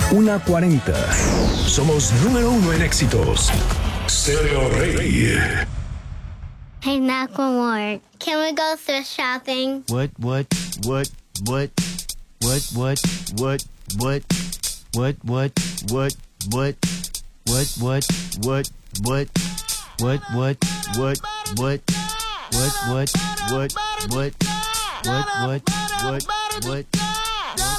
1:40. Somos número uno en éxitos. Stereo Rey. Hey, Macklemore, can we go thrift shopping? What?